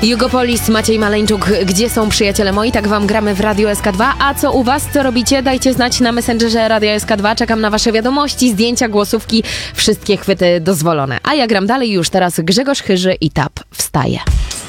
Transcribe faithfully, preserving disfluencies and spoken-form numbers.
Jugopolis, Maciej Maleńczuk, gdzie są przyjaciele moi? Tak wam gramy w Radio S K dwa. A co u was? Co robicie? Dajcie znać na Messengerze Radia S K dwa. Czekam na wasze wiadomości, zdjęcia, głosówki. Wszystkie chwyty dozwolone. A ja gram dalej już teraz. Grzegorz Chyży i Tap wstaje.